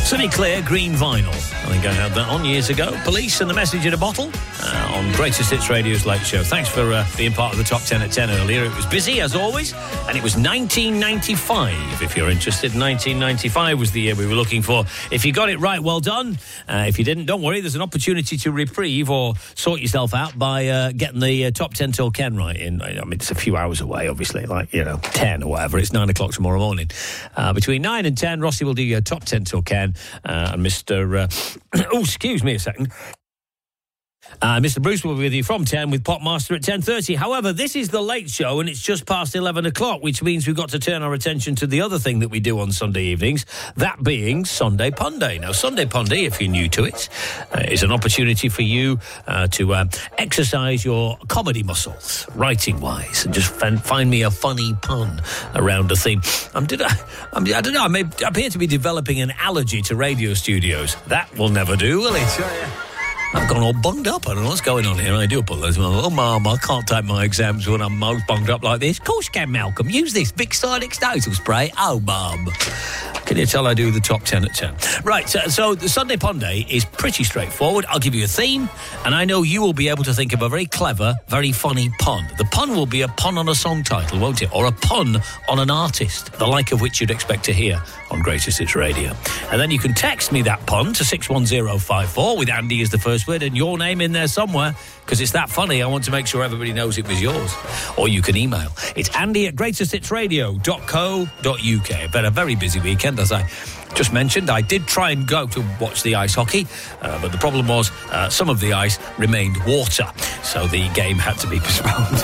Sunny Clear, Green Vinyl. I think I had that on years ago. Police and the Message in a Bottle on Greatest Hits Radio's Late Show. Thanks for being part of the Top 10 at 10 earlier. It was busy, as always, and it was 1995, if you're interested. 1995 was the year we were looking for. If you got it right, well done. If you didn't, don't worry. There's an opportunity to reprieve or sort yourself out by getting the Top 10 till Ken right in. I mean, it's a few hours away, obviously, 10 or whatever. It's 9 o'clock tomorrow morning. Between 9 and 10, Rossi will do your Top 10 till Ken. And Mr. Excuse me a second. Mr. Bruce will be with you from 10 with Popmaster at 10:30. However, this is the Late Show and it's just past 11 o'clock, which means we've got to turn our attention to the other thing that we do on Sunday evenings, that being Sunday Punday. Now, Sunday Punday, if you're new to it, is an opportunity for you to exercise your comedy muscles, writing-wise, and just find me a funny pun around a theme. I don't know, I may appear to be developing an allergy to radio studios. That will never do, will it? I've gone all bunged up. I don't know what's going on here. I do apologise. Oh, Mum, I can't take my exams when I'm most bunged up like this. Of course you can, Malcolm. Use this Big Silex nasal spray. Oh, Mum. Can you tell I do the Top 10 at 10? Right, so the Sunday Punday is pretty straightforward. I'll give you a theme, and I know you will be able to think of a very clever, very funny pun. The pun will be a pun on a song title, won't it? Or a pun on an artist, the like of which you'd expect to hear on Greatest Hits Radio. And then you can text me that pun to 61054 with Andy as the first word and your name in there somewhere, because it's that funny. I want to make sure everybody knows it was yours. Or you can email. It's andy@greatesthitsradio.co.uk. I've had a very busy weekend, as I just mentioned. I did try and go to watch the ice hockey, but the problem was some of the ice remained water, so the game had to be postponed.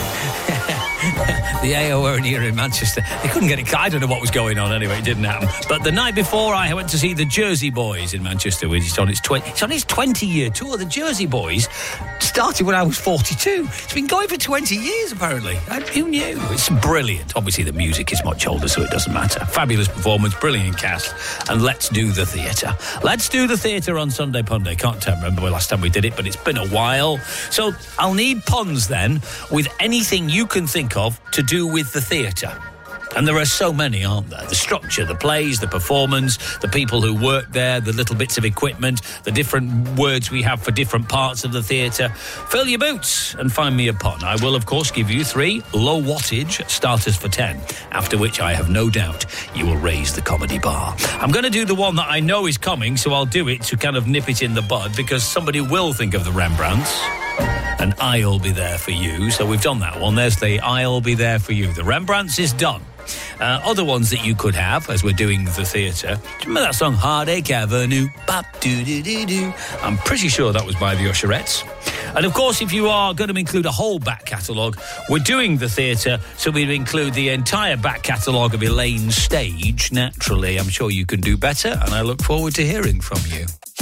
The AO weren't here in Manchester. They couldn't get it. I don't know what was going on anyway. It didn't happen. But the night before, I went to see the Jersey Boys in Manchester, which is on its 20-year tour. The Jersey Boys started when I was 42. It's been going for 20 years, apparently. Who knew? It's brilliant. Obviously, the music is much older, so it doesn't matter. Fabulous performance, brilliant cast, and let's do the theatre. Let's do the theatre on Sunday Punday. Can't remember the last time we did it, but it's been a while. So I'll need puns then with anything you can think of to do with the theatre. And there are so many, aren't there? The structure, the plays, the performance, the people who work there, the little bits of equipment, the different words we have for different parts of the theatre. Fill your boots and find me a pun. I will, of course, give you 3 low wattage starters for 10, after which I have no doubt you will raise the comedy bar. I'm going to do the one that I know is coming, so I'll do it to kind of nip it in the bud, because somebody will think of the Rembrandts. And I'll be there for you. So we've done that one. There's the I'll be there for you. The Rembrandts is done. Other ones that you could have as we're doing the theatre. Do you remember that song, Heartache Avenue? Bop-doo-doo-doo-doo. I'm pretty sure that was by the Usherettes. And of course, if you are going to include a whole back catalogue, we're doing the theatre, so we'll include the entire back catalogue of Elaine's stage. Naturally, I'm sure you can do better, and I look forward to hearing from you.